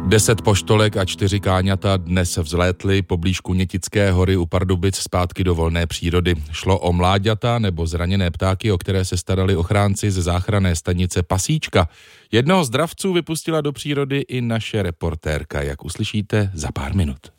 10 poštolek a 4 káňata dnes vzlétly poblíž Kunětické hory u Pardubic zpátky do volné přírody. Šlo o mláďata nebo zraněné ptáky, o které se starali ochránci ze záchranné stanice Pasíčka. Jednoho z dravců vypustila do přírody i naše reportérka, jak uslyšíte za pár minut.